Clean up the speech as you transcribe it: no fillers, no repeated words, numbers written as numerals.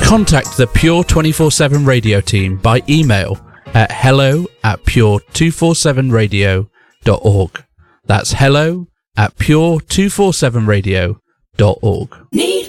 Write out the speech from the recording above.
Contact the Pure 24/7 radio team by email at hello@pure247radio.org. That's hello@pure247radio.org.